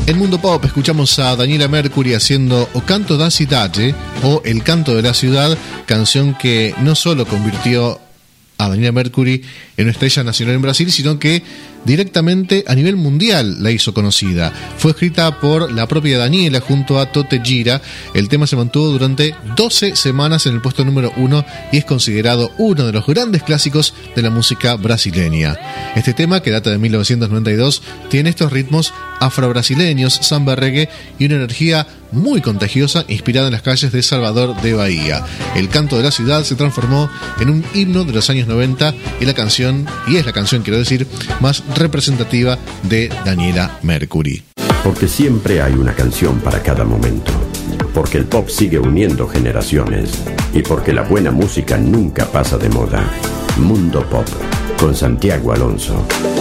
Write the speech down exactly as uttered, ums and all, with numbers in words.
En Mundo Pop escuchamos a Daniela Mercury haciendo O Canto da Cidade o El Canto de la Ciudad, canción que no solo convirtió a Daniela Mercury en una estrella nacional en Brasil, sino que directamente a nivel mundial la hizo conocida. Fue escrita por la propia Daniela junto a Tote Gira. El tema se mantuvo durante doce semanas en el puesto número uno y es considerado uno de los grandes clásicos de la música brasileña. Este tema, que data de mil novecientos noventa y dos, tiene estos ritmos afro-brasileños, samba, reggae y una energía muy contagiosa inspirada en las calles de Salvador de Bahía. El Canto de la Ciudad se transformó en un himno de los años noventa y la canción, y es la canción, quiero decir, más representativa de Daniela Mercury. Porque siempre hay una canción para cada momento. Porque el pop sigue uniendo generaciones. Y porque la buena música nunca pasa de moda. Mundo Pop, con Santiago Alonso.